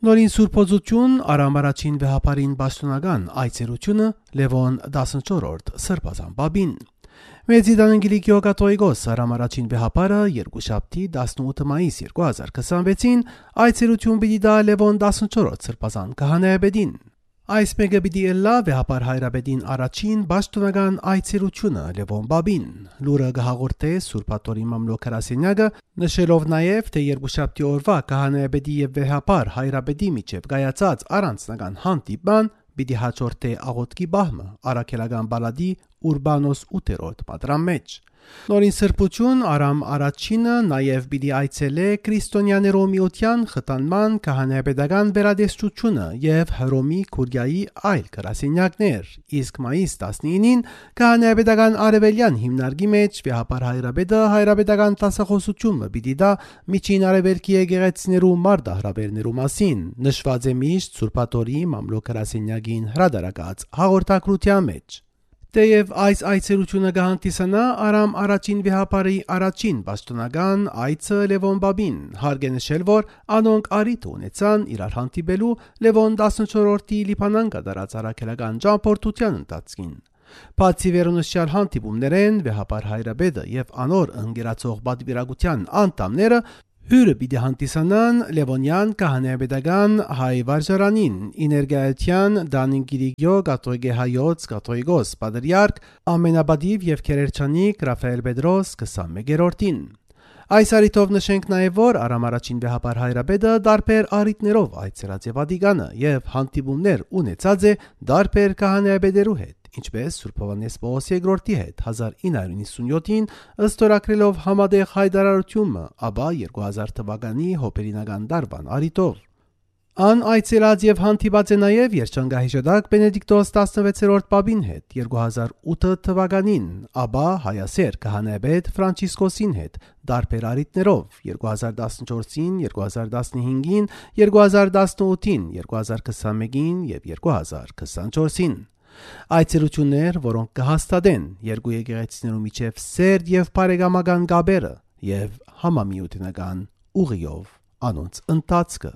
Նորին սուրբոզություն Արամ առաջին վեհապարին պաշտոնական այցելությունը Լևոն 14-րդ սրբազան բաբին։ Մեծի դանանգիլիկյո կաթողիկոս Արամ առաջին վեհապարը երկուշաբթի 18 մայիս 2026-ին այցելություն պիտի տա Լևոն 14-րդ սրբազան քահանայապետին։ Այս մեկը պիտի ելլա վեհապար հայրապետին առաջին պաշտոնական այցելությունը Լևոն բաբին։ Լուրը կհաղորդե Սուրբաթորի մամլոք հրասենյակը, նշելով նաև, թե երկուշաբթի օրվա քահանայապետի եւ վեհապար հայրապետի միջև կայացած առանձնական հանդիպման պիտի հաջորդե աղոթքի բահմը առաքելական բալադի Ուրբանոս 8-րդ պատրամ մեջ։ Նորին սրբություն Արամ առաջինը նաև պիտի այցելե քրիստոնյաներով միության խթանման քահանայապետական վերադեսչությունը եւ Հռոմի Քուրիայի այլ գրասենյակներ, իսկ մայիս 19-ին քահանայապետական արևելյան հիմնարկի մեջ վեհապար հայրապետը հայրապետական տասախոսությունը պիտի տա միջին արևելքի եկեղեցիներու մարտահրավերներու մասին, նշված է միշտ Սուրբաթորի մամլոք գրասենյակին հրադարակած հաղորդակցության մեջ։ Թեև այս այցելությունը կհանդիսանա Արամ առաջին վեհապարի առաջին պաշտոնական այցը Լևոն բաբին, հարկ է նշել, որ անոնք առիթ ունեցան իրար հանդիպելու Լևոն 14-րդի լիբանան կատարած առաքելական ճամփորդության ընթացքին։ Բացի վերոնշյալ հանդիպումներեն վեհապար հայրապետը եւ անոր ընկերացող պատվիրակության անդամները հյուրը պիտի հանդիսանան Լևոնյան քահանայապետական հայ վարժարանին, իներգայության Դանինգիրիգյո կաթողիկե հայոց կաթողիկոս պատրիարք ամենաբադիվ եւ քերերչանիկ Ռաֆայել Պետրոս 21-րդին։ Այս առիթով նշենք նաև, որ Արամ առաջին վեհապար հայրապետը դարբեր առիթներով այցելած է Վատիկանը եւ հանդիպումներ ունեցած է դարբեր քահանայապետերու հետ, ինչպես Սուրբ Հովհաննես Պողոս II հետ 1997-ին ըստորագրելով համատեղ հայտարարությունը, ապա 2000 թվականի հոպերինական դարվան առիթով։ Ան այցելած եւ հանդիպած է նաև երջանկահիշադակ Բենեդիկտոս 16-րդ պապին հետ 2008 թվականին, ապա հայասեր քահանայապետ Ֆրանցիսկոսին հետ դարբեր առիթներով 2014-ին, 2015-ին, 2018-ին, 2021-ին եւ 2024-ին։ Այցելություններ, որոնք կհաստատեն երկու եկեղեցիներու միջև սերտ եւ բարեկամական կապերը եւ համամիութենական ուղիով անոնց ընթացքը։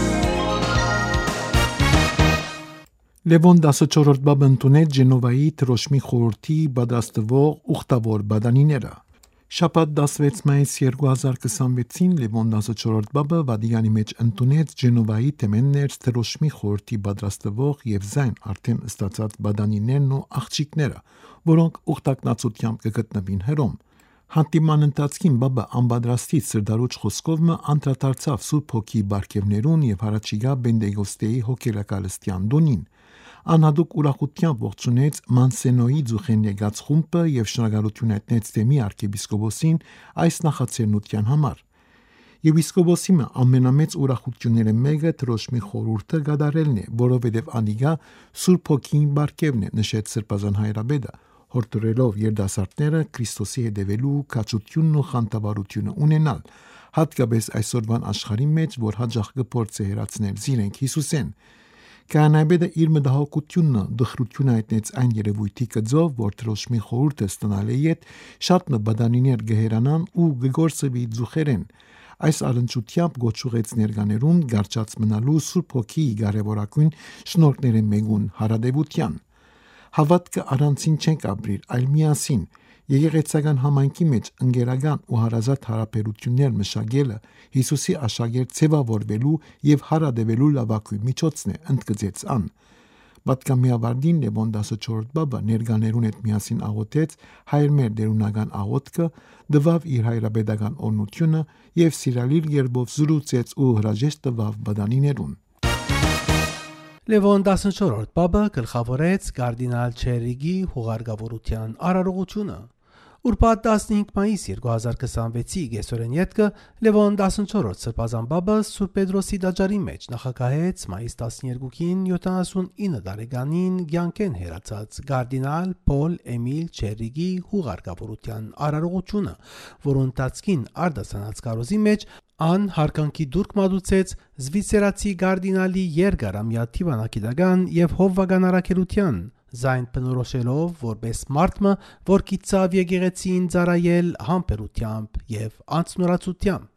Լևոն 14-րդ բաբը ընդունեց Ջենովայի Թրոշմի խորհրդի պատրաստվող ուխտավոր բադանիները։ Շաբաթ 16 մայիս 2026-ին Լևոն 14-րդ բաբը Վատիկանի մեջ ընդունեց Ջենովայի թեմեններ Թրոշմի խորհրդի պատրաստվող եւ զայն արդեն ստացած բադանիներն ու աղջիկները, որոնք ուխտակնացությամբ կգտնվին Հռոմ։ Հանդիպման ընթացքին բաբը անպատրաստից սրդարուճ խոսքով անդրադարձավ Սուրբ Հոգի բարգևներուն եւ Հարաճիգա Բենդեգոստեի հոգելակալստյան դունին։ Անհատուկ ուրախությամբ ողջունեց Մանսենոյի ձուխեն եկած խումբը եւ շնորհակալություն հայտնեց թեմի arczepiskopոսին այս նախաձեռնության համար։ Եպիսկոպոսի ամենամեծ ուրախությունները մեկը Թրոշմի խորհուրդը գդարելն է, որովհետեւ անիգա Սուրբ Հոգին բարգևն է, նշեց սրբազան հայրապետը, հորդորելով երդասարտները Քրիստոսի հետևելու քաջությունն ու խանդավառությունը ունենալ, հատկապես այսօրվան աշխարհի մեջ, որ հաջող կփորձի հերացնել զիրենք Հիսուսեն։ Քահանայապետը իր մտահոգությունը դխրություն հայտնեց այն երևույթի կձով, որ Թրոշմի խորհուրդը ստանալի հետ շատ բադանիներ գեհրանան ու գորսվի ձուխերեն։ Այս առընչությամբ գոչուղեց ներկաներուն գարչած մնալու Սուրբ Հոգիի կարևորագույն շնորհքների մեգուն հարադեվության։ Հավատքը առանցին չենք ապրիր, այլ միասին։ Եկեղեցական համայնքի մեջ ընկերական ու հարազատ հարաբերություններ մշակելը Հիսուսի աշակերտ ձևավորվելու եւ հարադեվելու լավագույն միջոցն է, ընդգծեց ան։ Պատգամիավարդին Լևոն 14-րդ բաբը ներկաներուն հետ միասին աղոթեց հայր մեր դերունական աղոթքը, դվավ իր հայրապետական օրհնությունը եւ սիրալիր երբով զրուցեց ու հրաժեշտ տվավ բադանիներուն։ Լևոն 14-րդ բաբը գլխավորեց կարդինալ Չերիգի հուղարկավորության արարողությունը։ Ուրբաթ 15 մայիս 2026-ի գեսորեն ետքը Լևոն 14-րդ սրբազան բաբը Սուրբ Պետրոսի տաճարի մեջ նախագահեց մայիս 12-ին 79 տարեկանին կյանքեն հեռացած կարդինալ Պոլ Էմիլ Չերիգի հուղարկավորության արարողությունը, որոնց ընթացքին արդասանած կարոզի մեջ ան հարկանքի դուրք մատուցեց զվիցերացի կարդինալի երկարամյա թիվանակիտական եւ հովվական առաքելության, զայն բնորոշելով որպես մարդը, որ կիցավ եկեղեցին ծառայել համբերությամբ եւ անցնորացությամբ։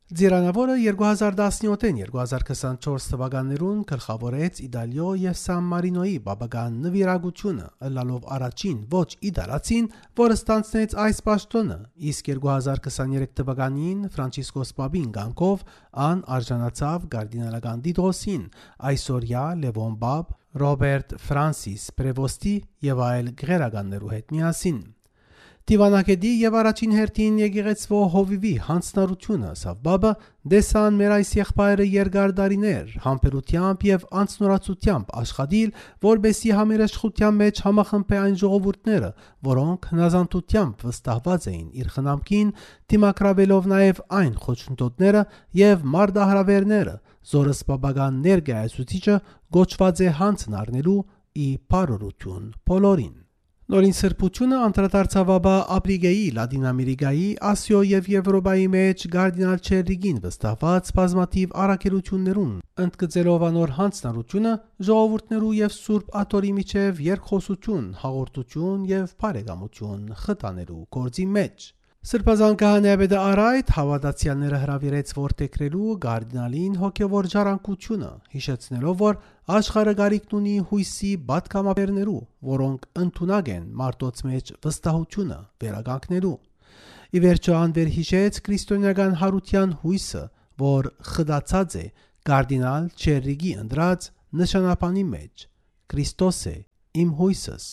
Ձիրանավորը 2017-2024 թվականներուն գլխավորեց Իտալիո եւ Սան Մարինոյի բաբական նվիրագությունը, ըլլալով առաջին ոչ իտալացին, որը ստանցնեց այս պաշտոնը, իսկ 2023 թվականին Ֆրանցիսկոս Պապին գանքով ան արժանացավ կարդինալական դիտոսին, այսօրյա Լևոն Բաբ, Ռոբերտ Ֆրանսիս Պրևոստի եւ այլ գերականներու հետ միասին։ Տիվանակեդի եւ առաջին հերթին եկեղեցվո հովիվի հանցնարությունը սավբաբը դեսան մեր այս եղբայրը երկար դարիներ համբերությամբ եւ անցնորացությամբ աշխատիլ, որբեսի համերաշխության մեջ համախմբե այն ժողովուրդները, որոնք հնազանդությամբ վստահված էին իր խնամքին, դիմակրավելով նաեւ այն խոչընդոտները եւ մարդահրավերները, զորս բաբական ներկայացուցիչը գոչված է հանցն առնելու ի բարօրություն բոլորին։ Նորին սրբությունը անդրադարձավաբա Ապրիգեի, Լատին Ամերիկայի, Ասիո եւ Եվրոպայի մեջ գարդինալ Չերրիգին վստահված բազմաթիվ առաքելություններուն, ընդգծելով անոր հանցնարությունը ժողովուրդներու եւ Սուրբ Աթորի միջև երկխոսություն, հաղորդություն եւ բարեկամություն խտանելու գործի մեջ։ Սրբազան քահանայապետը առայդ հավատացյալները հրավիրեց որդեգրելու գարդինալին հոգևոր ժառանգությունը, հիշեցնելով, որ աշխարհը գարիքն ունի հույսի պատգամաբերներու, որոնք ընդունակ են մարդոց մեջ վստահությունը վերականգնելու։ Ի վերջո անվեր հիշեց քրիստոնեական հարության հույսը, որ խդացած է գարդինալ Չերրիգի ընդրած նշանապանի մեջ. Քրիստոս է իմ հույսս։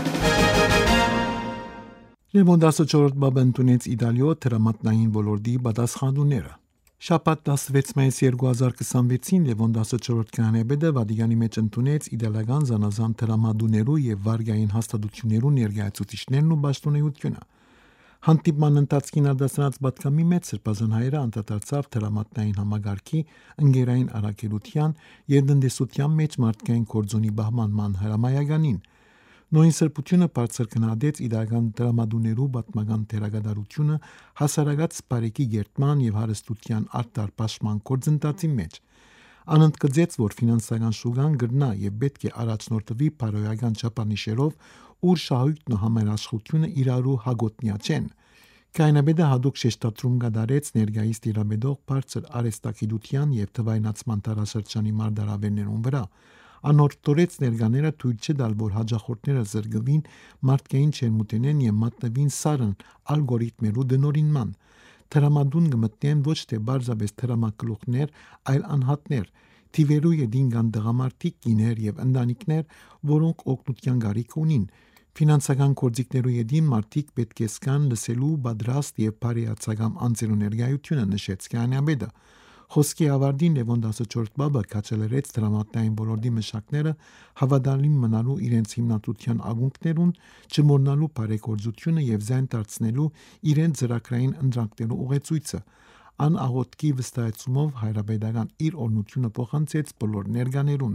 Լևոն 14 բաբը ընդունեց Իտալիո թրամատնային ոլորտի պատասխանատուները։ Շաբաթ 16 մայիս 2026-ին Լևոն 14 քահանայապետը Վատիկանի մեջ ընդունեց իտալական զանազան թրամադուներու եւ վարգային հաստատություններու ներկայացուցիչներն ու պաշտոնեությունը։ Հանդիպման ընթացքին արտասանած պատգամի մեջ սրբազան հայրը անդրադարձավ թրամատնային համագարքի, ընկերային առաքելության եւ տնտեսության մեջ մարդկային կորձոնի բահմանման հրամայականին։ Նույն սրբությունը բարձր գնահատեց իտալական դրամադուներու պատմական թերագադարությունը հասարակած բարեկի գերտման եւ հարստության արտար պաշտման գործընթացի մեջ։ Անընդգծեց, որ ֆինանսական շուկան գրնա եւ պետք է առաջնորդվի բարոյական չափանիշերով, ուր շահույթն ու համերաշխությունը իրարու հագոտնյա չեն։ Քահանայապետը հadoop շեշտադրում կդարեց ներկայիս տիրապետող բարձր արհեստագիտության եւ թվայնացման տարաշրջանի մարդարավերներուն վրա։ Անօրտորեց ներկաները թույլ չտալ, որ հաջախորդները զրկվին մարդկային չերմուտենեն եւ մատնվին սարն ալգորիթմերու դնորինման։ Թրամադուն կմտնեն ոչ թե բարձրապես թրամակլուխներ, այլ անհատներ, թիվերու յետին կան տղամարդիկ, կիներ եւ ընտանիքներ, որոնք օգնության գարիք ունին։ Ֆինանսական կորձիկներու յետին մարդիկ պետք է սկան լսելու պատրաստ եւ բարեացակամ անձերու ներկայությունը, նշեց քահանայապետը։ Խոսքի ավարտին Լևոն 14 բաբը քաչելերեց դրամատնային ոլորտի մշակները հավատալին մնալու իրենց հիմնադրության ագունքներուն, չմոռնալու բարեգործությունը եւ զայն դարձնելու իրենց ծրագրային ընտրակներու ուղեցույցը։ Ան աղոթքի վստահեցումով հայրապետական իր օրնությունը փոխանցեց բոլոր ներկաներուն։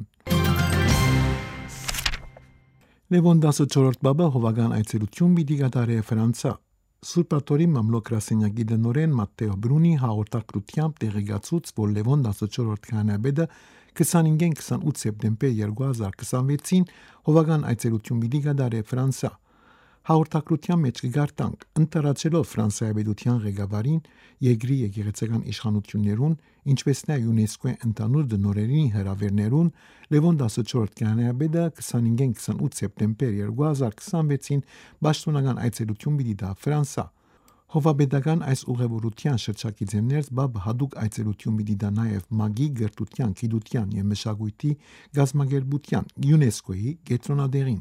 Լևոն 14 բաբը հովական այցելություն պիտի կատարի Ֆրանսա։ Սուրբ Աթորի մամլոք գրասենյակի տնօրեն Մատտեո Բրունի հաղորդակցությամբ տեղեկացուց, որ Լևոն 14 քահանայապետը 25-28 սեպտեմբեր 2026-ին հովական այցելություն պիտի կատարի Ֆրանսա։ Հաղորդակցության մեջ կգարտանք ընտրացելով Ֆրանսիայի պետության ղեկավարին, երկրի եկեղեցական իշխանություններուն, ինչպես նաև ՅՈՒՆԵՍԿՕ-ի ընդհանուր դնորերին հրավերներուն, Լևոն 14 քահանայապետը 25-28 սեպտեմբեր 2026-ին պաշտոնական այցելություն պիտի տա Ֆրանսա։ Հովապետական այս ուղևորության շրջակիցներս բաբ հadoop այցելություն պիտի տա նաև ՄԱԳ-ի գրթության, գիտության եւ մշակույթի գազམ་ագերբության ՅՈՒՆԵՍԿՕ-ի կենտրոնադեղին։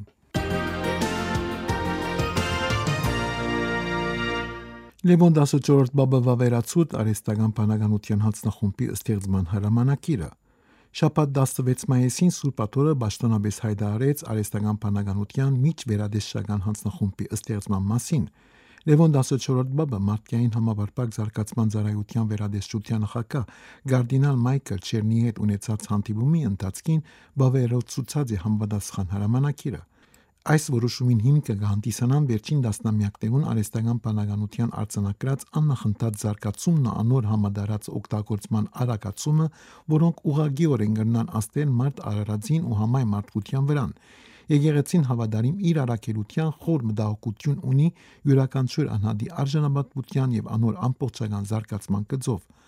Լևոն 14 բաբը վավերացուց արհեստական բանականության հանձնախումբի ստեղծման հրամանակիրը։ Շաբաթ 16 մայիսին Սուրբ Աթորը պաշտոնապես հայտարարեց արհեստական բանականության միջվերադասական հանձնախումբի ստեղծման մասին։ Լևոն 14 բաբը մարդկային համապարփակ զարգացման ծառայության վերադասչության նախագահ Գարդինալ Մայքլ Չերնիի հետ ունեցած հանդիպումի ընթացքին վավերացուցած է համապատասխան հրամանակիրը։ Այս որոշումին հիմքը կհանդիսանան վերջին տասնամյակներուն արհեստական բանականության արձանագրած աննախընթաց զարգացումն ու անոր համադարած օգտագործման արագացումը, որոնք ուղղակիորեն կրնան աստել մարդ արարածին ու համայ մարդկության վրան։ Եկեղեցին հավատարիմ իր առաքելության խոր մտահոգություն ունի յուրաքանչյուր անհատի արժանապատվության եւ անոր ամբողջական զարգացման գծով։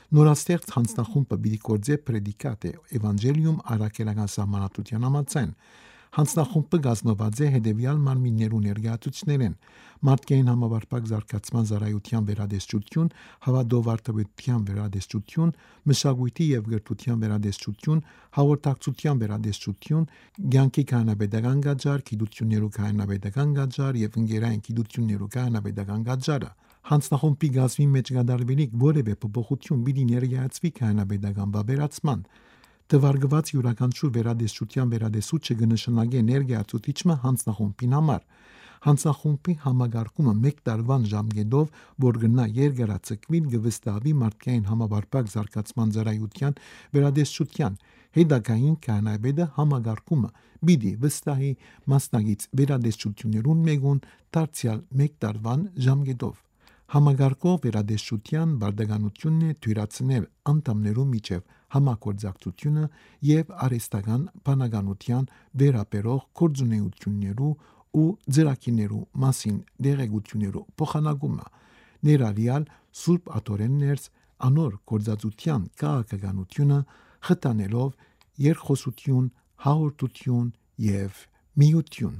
Նորաստեղծ հանձնախումբը պիտի գործե պրեդիկատը Էվանգելիում առաքելական սահմանադրության համաձայն։ Հանձնախումբը կազմված է հետևյալ մարմիններու ներկայացուցիչներեն՝ մարդկային համապարփակ զարգացման ծառայության վերադեսչություն, հավատով արտադրության վերադեսչություն, մշակույթի եւ գրթության վերադեսչություն, հաղորդակցության վերադեսչություն, ցանկի կանաբեդական գաճար, գիտություններու կանաբեդական գաճար եւ ընկերային գիտություններու կանաբեդական գաճարը։ Հանձնախումբի գազվի մեջ կդարվելիք որևէ փոփոխություն պիտի ներկայացվի կանաբեդական բավերացման։ Դվարգված յուրաքանչյուր վերադեսչության վերադեսուչը կնշանակի ներկայացուցիչը հանձնախումբին համար։ Հանձնախումբի համագարկումը 1 տարվան ժամկետով, որ գնա երկարացկվին կվստահվի մարդկային համապարփակ զարգացման ծառայության վերադեսչության։ Հետագային կանաբեդը համագարկումը պիտի վստահի մասնագից վերադեսչություններուն մեկուն դարձյալ 1 տարվան ժամկետով։ Համագարկող վերադեսչության բարդականությունն է թույլատրել անդամներու միջև համագործակցությունը եւ արհեստական բանականության վերաբերող գործունեություններու ու ծրագիրներու մասին դեղեցություններու փոխանակումը, ներառյալ Սուրբ Աթորեններս անոր գործածության քաղաքականությունը խթանելով երկխոսություն, հաղորդություն եւ միություն։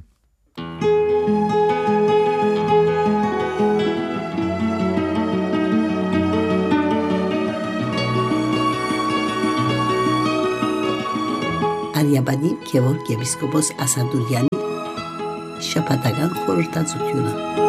Արիաբադի Գևորգ եպիսկոպոս Ասադուրյանի շաբաթական խորհրդածությունը։